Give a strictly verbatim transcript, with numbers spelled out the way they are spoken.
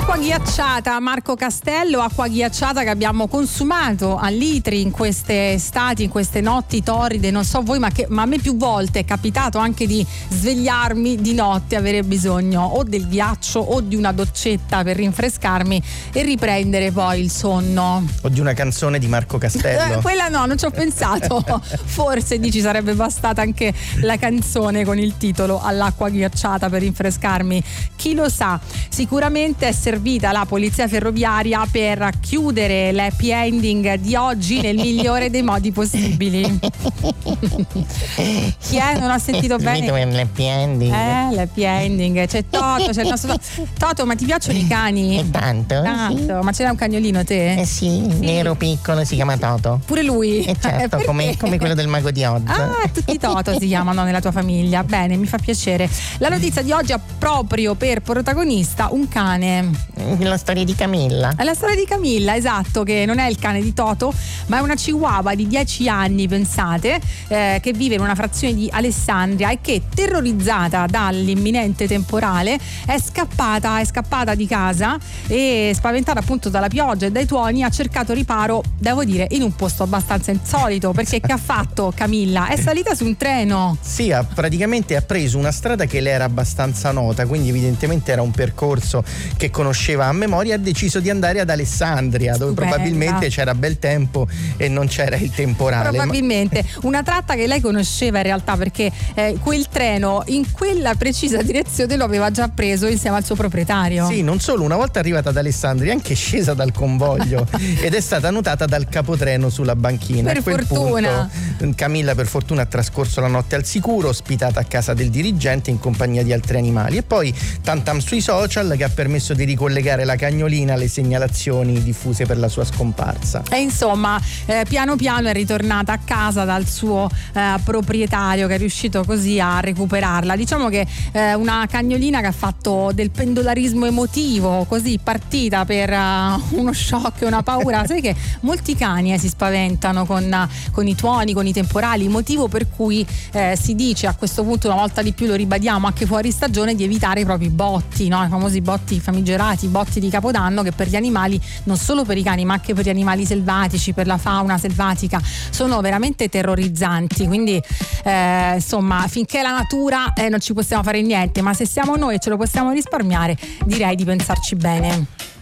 Acqua ghiacciata, Marco Castello, acqua ghiacciata che abbiamo consumato a litri in queste estati, in queste notti torride, non so voi, ma, che, ma a me più volte è capitato anche di svegliarmi di notte, avere bisogno o del ghiaccio o di una doccetta per rinfrescarmi e riprendere poi il sonno. O di una canzone di Marco Castello. Eh, quella no, non ci ho pensato. Forse dici sarebbe bastata anche la canzone con il titolo All'acqua ghiacciata per rinfrescarmi. Chi lo sa, sicuramente è servita la polizia ferroviaria per chiudere l'happy ending di oggi nel migliore dei modi possibili. Chi è? Non ho sentito bene. L'happy ending. Eh, l'happy ending. C'è Toto, c'è il nostro Toto. Toto, ma ti piacciono i cani? E tanto? Tanto. Sì. Ma ce l'hai un cagnolino te? Eh sì, sì, nero piccolo, si chiama Toto. Pure lui? E certo, come, come quello del Mago di Oz. Ah, tutti Toto si chiamano nella tua famiglia. Bene, mi fa piacere. La notizia di oggi ha proprio per protagonista un cane. La storia di Camilla. È la storia di Camilla, esatto, che non è il cane di Toto, ma è una chihuahua di dieci anni, pensate, eh, che vive in una frazione di Alessandria e che, terrorizzata dall'imminente temporale, è scappata, è scappata di casa e, spaventata appunto dalla pioggia e dai tuoni, ha cercato riparo, devo dire, in un posto abbastanza insolito, perché che ha fatto Camilla? È salita su un treno. Sì, ha, praticamente ha preso una strada che le era abbastanza nota, quindi evidentemente era un percorso che conosceva a memoria, ha deciso di andare ad Alessandria, dove Stupenda. probabilmente c'era bel tempo e non c'era il temporale. Probabilmente Ma... una tratta che lei conosceva in realtà, perché eh, quel treno in quella precisa direzione lo aveva già preso insieme al suo proprietario. Sì, non solo, una volta arrivata ad Alessandria è anche scesa dal convoglio ed è stata notata dal capotreno sulla banchina. Per a quel fortuna. punto Camilla per fortuna ha trascorso la notte al sicuro, ospitata a casa del dirigente in compagnia di altri animali, e poi tantam sui social che ha permesso di ricollegare la cagnolina alle segnalazioni diffuse per la sua scomparsa. E insomma, eh, piano piano è ritornata a casa dal suo eh, proprietario, che è riuscito così a recuperarla. Diciamo che eh, una cagnolina che ha fatto del pendolarismo emotivo, così partita per uh, uno shock e una paura. Sai che molti cani eh, si spaventano con, uh, con i tuoni, con i temporali, motivo per cui eh, si dice, a questo punto una volta di più lo ribadiamo anche fuori stagione, di evitare i propri botti, no? I famosi botti famigerati, i botti di Capodanno, che per gli animali, non solo per i cani ma anche per gli animali selvatici, per la fauna selvatica, sono veramente terrorizzanti. Quindi eh, insomma, finché la natura eh, non ci possiamo fare niente, ma se siamo noi e ce lo possiamo risparmiare, direi di pensarci bene.